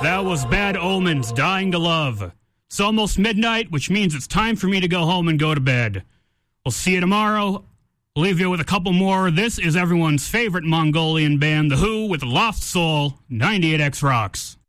That was Bad Omens, Dying to Love. It's almost midnight, which means it's time for me to go home and go to bed. We'll see you tomorrow. We'll leave you with a couple more. This is everyone's favorite Mongolian band, The Who, with Lost Soul, 98X Rocks.